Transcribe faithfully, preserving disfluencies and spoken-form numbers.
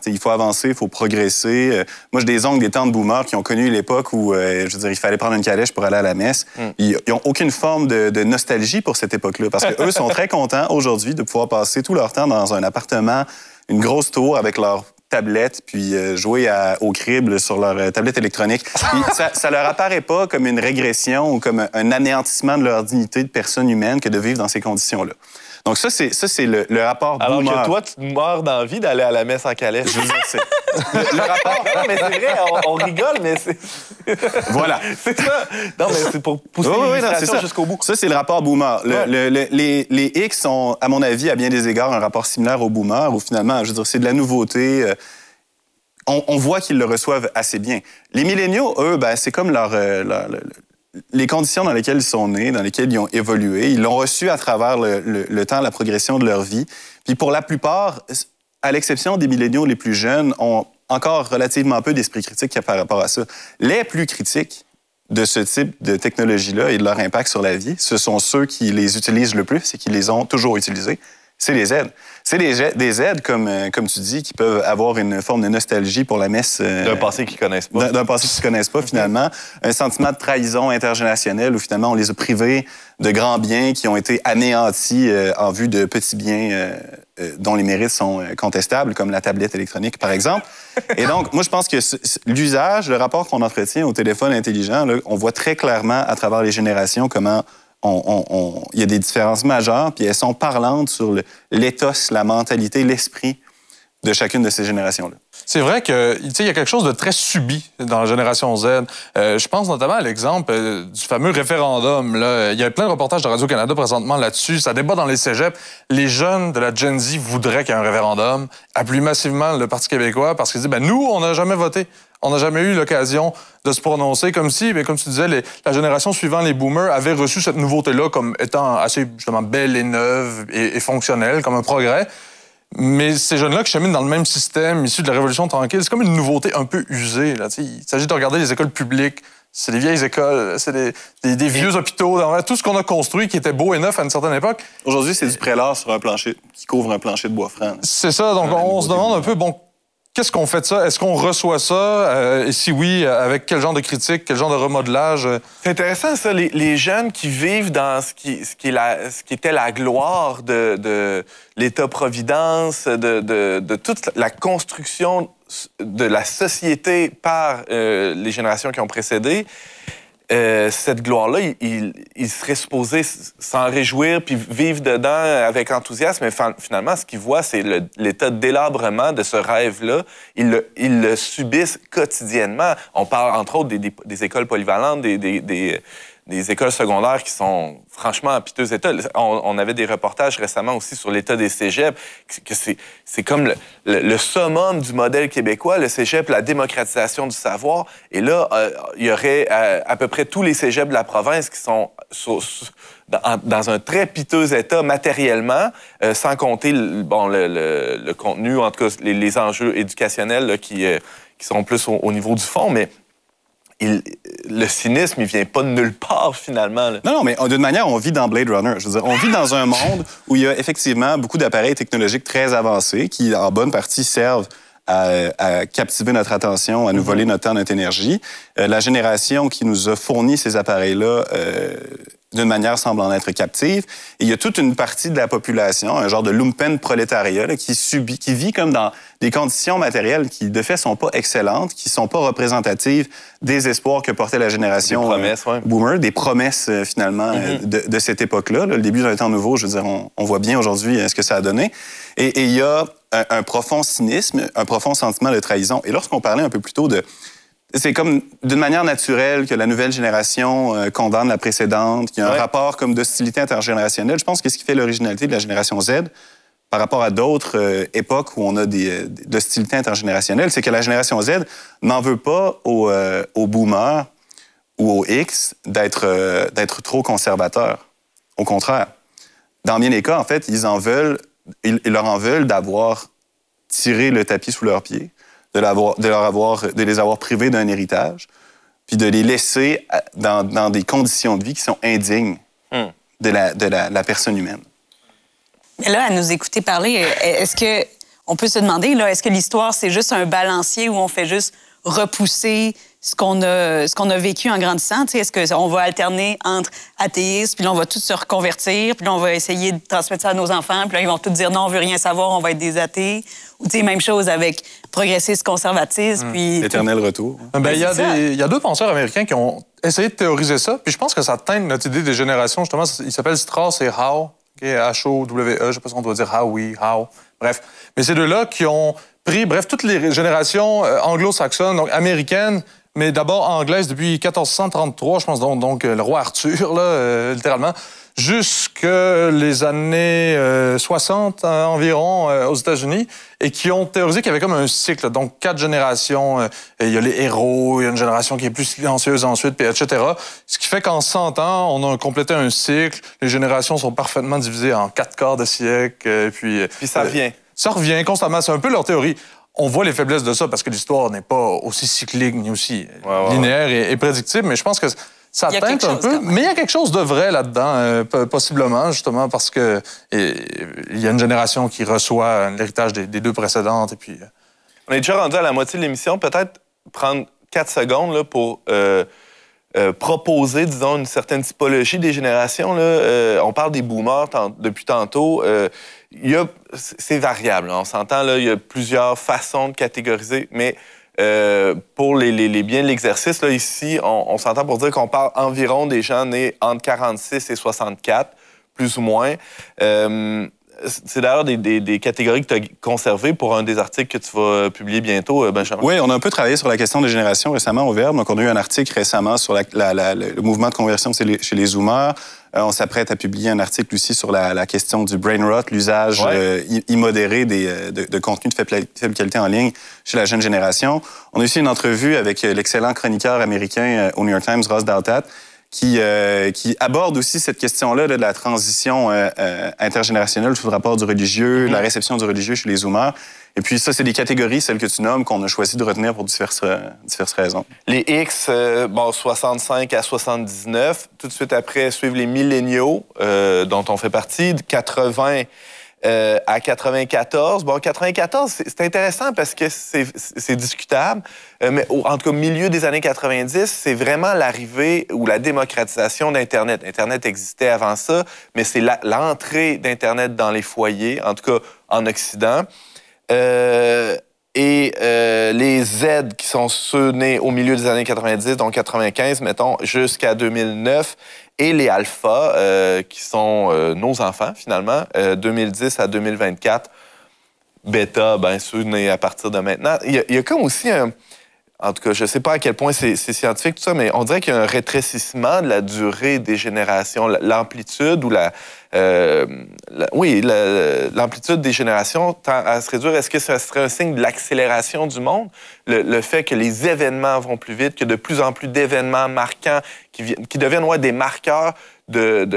T'sais, il faut avancer, il faut progresser. Euh, moi, j'ai des oncles, des tantes boomers qui ont connu l'époque où, euh, je veux dire, il fallait prendre une calèche pour aller à la messe. Mm. Ils n'ont aucune forme de, de nostalgie pour cette époque-là parce qu'eux sont très contents aujourd'hui de pouvoir passer tout leur temps dans un appartement, une grosse tour avec leur tablette, puis euh, jouer à, au crible sur leur euh, tablette électronique. Puis ça, ça leur apparaît pas comme une régression ou comme un, un anéantissement de leur dignité de personne humaine que de vivre dans ces conditions-là. Donc ça, c'est, ça, c'est le, le rapport Alors boomer. que toi, tu te meurs d'envie d'aller à la messe en calèche. Je veux dire, c'est... le, le rapport... Non, mais c'est vrai, on, on rigole, mais c'est... Voilà. C'est ça. Non, mais c'est pour pousser oui, l'illustration oui, jusqu'au bout. Ça, c'est le rapport boomer. Le, ouais. le, le, les, les X sont, à mon avis, à bien des égards, un rapport similaire au boomer, où finalement, je veux dire, c'est de la nouveauté... Euh, On, on voit qu'ils le reçoivent assez bien. Les milléniaux, eux, ben, c'est comme leur, euh, leur, leur, les conditions dans lesquelles ils sont nés, dans lesquelles ils ont évolué. Ils l'ont reçu à travers le, le, le temps, la progression de leur vie. Puis pour la plupart, à l'exception des milléniaux les plus jeunes, ont encore relativement peu d'esprit critique par rapport à ça. Les plus critiques de ce type de technologie-là et de leur impact sur la vie, ce sont ceux qui les utilisent le plus et qui les ont toujours utilisés. C'est les aides. C'est des, des aides, comme, euh, comme tu dis, qui peuvent avoir une forme de nostalgie pour la messe. Euh, d'un passé qu'ils connaissent pas. D'un, d'un passé qu'ils ne connaissent pas, finalement. Un sentiment de trahison intergénérationnelle où, finalement, on les a privés de grands biens qui ont été anéantis euh, en vue de petits biens euh, euh, dont les mérites sont euh, contestables, comme la tablette électronique, par exemple. Et donc, moi, je pense que c- c- l'usage, le rapport qu'on entretient au téléphone intelligent, là, on voit très clairement à travers les générations comment... On, on, on, il y a des différences majeures, puis elles sont parlantes sur le, l'éthos, la mentalité, l'esprit de chacune de ces générations-là. C'est vrai que, tu sais, il y a quelque chose de très subi dans la génération Z. Euh, je pense notamment à l'exemple euh, du fameux référendum. Là. Il y a plein de reportages de Radio-Canada présentement là-dessus. Ça débat dans les cégeps. Les jeunes de la Gen Z voudraient qu'il y ait un référendum. Appuient massivement le Parti québécois parce qu'ils disent, ben nous, on n'a jamais voté. On n'a jamais eu l'occasion de se prononcer, comme si, bien, comme tu disais, les, la génération suivant, les boomers, avait reçu cette nouveauté-là comme étant assez, justement, belle et neuve et, et fonctionnelle, comme un progrès. Mais ces jeunes-là qui cheminent dans le même système, issus de la Révolution tranquille, c'est comme une nouveauté un peu usée. Là. Il s'agit de regarder les écoles publiques. C'est des vieilles écoles, c'est des, des, des vieux hôpitaux, tout ce qu'on a construit qui était beau et neuf à une certaine époque. Aujourd'hui, c'est du prélat sur un plancher, qui couvre un plancher de bois franc. C'est ça, donc on, on se demande un peu, bon, qu'est-ce qu'on fait de ça? Est-ce qu'on reçoit ça? Euh, et si oui, avec quel genre de critique, quel genre de remodelage? C'est intéressant, ça, les, les jeunes qui vivent dans ce qui, ce qui, est la, ce qui était la gloire de, de l'État-providence, de, de, de toute la construction de la société par euh, les générations qui ont précédé. Euh, cette gloire-là, il, il, il serait supposé s'en réjouir puis vivre dedans avec enthousiasme, mais finalement, ce qu'ils voient, c'est le, l'état de délabrement de ce rêve-là. Ils le, ils le subissent quotidiennement. On parle, entre autres, des, des, des écoles polyvalentes, des, des, des, des écoles secondaires qui sont franchement en piteux état. On, on avait des reportages récemment aussi sur l'état des cégeps, que c'est, c'est comme le, le, le summum du modèle québécois, le cégep, la démocratisation du savoir. Et là, euh, il y aurait euh, à peu près tous les cégeps de la province qui sont sur, sur, dans, dans un très piteux état matériellement, euh, sans compter bon, le, le, le contenu, en tout cas les, les enjeux éducationnels là, qui, euh, qui sont plus au, au niveau du fond, mais Il, le cynisme, il vient pas de nulle part, finalement. Là. Non, non, mais d'une manière, on vit dans Blade Runner. Je veux dire, on vit dans un monde où il y a effectivement beaucoup d'appareils technologiques très avancés qui, en bonne partie, servent à, à captiver notre attention, à nous voler notre temps, notre énergie. Euh, la génération qui nous a fourni ces appareils-là, euh, d'une manière, semble en être captive. Et il y a toute une partie de la population, un genre de lumpen prolétariat, là, qui subit, qui vit comme dans des conditions matérielles qui, de fait, sont pas excellentes, qui sont pas représentatives des espoirs que portait la génération des promesses, euh, ouais. boomer, des promesses, euh, finalement, mm-hmm. euh, de, de cette époque-là. Là, le début d'un temps nouveau, je veux dire, on, on voit bien aujourd'hui euh, ce que ça a donné. Et, et il y a un, un profond cynisme, un profond sentiment de trahison. Et lorsqu'on parlait un peu plus tôt de... C'est comme d'une manière naturelle que la nouvelle génération euh, condamne la précédente, qu'il y a un ouais. rapport comme d'hostilité intergénérationnelle. Je pense que ce qui fait l'originalité de la génération Z par rapport à d'autres euh, époques où on a des, euh, d'hostilité intergénérationnelle, c'est que la génération Z n'en veut pas aux, euh, aux boomers ou aux X d'être, euh, d'être trop conservateurs. Au contraire. Dans bien des cas, en fait, ils en veulent, ils, ils leur en veulent d'avoir tiré le tapis sous leurs pieds, de, l'avoir, de, leur avoir, de les avoir privés d'un héritage, puis de les laisser dans, dans des conditions de vie qui sont indignes mm. de, la, de la, la personne humaine. Mais là, à nous écouter parler, est-ce que on peut se demander, là, est-ce que l'histoire, c'est juste un balancier où on fait juste repousser ce qu'on a, ce qu'on a vécu en grandissant? Est-ce qu'on va alterner entre athéisme, puis là, on va tous se reconvertir, puis là, on va essayer de transmettre ça à nos enfants, puis là, ils vont tous dire non, on veut rien savoir, on va être des athées. Ou, tu sais, même chose avec progressisme, conservatisme, mmh. puis... L'éternel retour. Ben, il y, y a deux penseurs américains qui ont essayé de théoriser ça, puis je pense que ça teinte notre idée des générations, justement. Ils s'appellent Strauss et Howe, okay? H O W E, je ne sais pas si on doit dire Howie, Howe, bref. Mais ces deux-là qui ont pris, bref, toutes les générations euh, anglo-saxonnes, donc américaines, mais d'abord anglaise depuis quatorze cent trente-trois, je pense, donc, donc le roi Arthur, là, euh, littéralement, jusque les années euh, soixante euh, environ euh, aux États-Unis, et qui ont théorisé qu'il y avait comme un cycle, donc quatre générations. Euh, il y a les héros, il y a une génération qui est plus silencieuse ensuite, puis et cetera. Ce qui fait qu'en cent ans, on a complété un cycle. Les générations sont parfaitement divisées en quatre quarts de siècle. Euh, puis, puis ça revient. Euh, ça revient constamment. C'est un peu leur théorie. On voit les faiblesses de ça parce que l'histoire n'est pas aussi cyclique ni aussi ouais, ouais, linéaire et, et prédictible, mais je pense que ça teinte un peu. Mais il y a quelque chose de vrai là-dedans, euh, possiblement, justement, parce que il y a une génération qui reçoit l'héritage des, des deux précédentes. Et puis, euh... On est déjà rendu à la moitié de l'émission. Peut-être prendre quatre secondes là, pour euh, euh, proposer, disons, une certaine typologie des générations. Là. Euh, on parle des boomers depuis tantôt. Euh, Il y a, c'est variable, on s'entend, là, il y a plusieurs façons de catégoriser, mais euh, pour les, les, les biens de l'exercice, là, ici, on, on s'entend pour dire qu'on parle environ des gens nés entre quarante-six et soixante-quatre, plus ou moins. Euh, c'est d'ailleurs des, des, des catégories que tu as conservées pour un des articles que tu vas publier bientôt, Benjamin. Oui, on a un peu travaillé sur la question des générations récemment au Verbe. Donc, on a eu un article récemment sur la, la, la, le mouvement de conversion chez les, chez les Zoomers. Euh, on s'apprête à publier un article aussi sur la, la question du brain rot, l'usage ouais. euh, immodéré des, de, de contenus de faible, faible qualité en ligne chez la jeune génération. On a aussi une entrevue avec l'excellent chroniqueur américain au New York Times, Ross Douthat, qui, euh, qui aborde aussi cette question-là de la transition euh, euh, intergénérationnelle sous le rapport du religieux, mm-hmm. la réception du religieux chez les Zoomers. Et puis ça, c'est des catégories, celles que tu nommes, qu'on a choisi de retenir pour diverses, euh, diverses raisons. Les X, euh, bon, soixante-cinq à soixante-dix-neuf. Tout de suite après, suivent les milléniaux, euh, dont on fait partie, de quatre-vingts euh, à quatre-vingt-quatorze. Bon, quatre-vingt-quatorze, c'est, c'est intéressant parce que c'est, c'est discutable, euh, mais au, en tout cas, milieu des années quatre-vingt-dix, c'est vraiment l'arrivée ou la démocratisation d'Internet. Internet existait avant ça, mais c'est la, l'entrée d'Internet dans les foyers, en tout cas en Occident. Euh, et euh, les Z qui sont ceux nés au milieu des années quatre-vingt-dix, donc quatre-vingt-quinze, mettons, jusqu'à deux mille neuf, et les Alpha, euh, qui sont euh, nos enfants, finalement, euh, deux mille dix à deux mille vingt-quatre. Bêta, ben ceux nés à partir de maintenant. Il y a, il y a comme aussi un... En tout cas, je ne sais pas à quel point c'est, c'est scientifique, tout ça, mais on dirait qu'il y a un rétrécissement de la durée des générations, l'amplitude ou la... Euh, la oui, la, l'amplitude des générations tend à se réduire. Est-ce que ça serait un signe de l'accélération du monde? Le, le fait que les événements vont plus vite, que de plus en plus d'événements marquants qui, qui deviennent ouais, des marqueurs de, de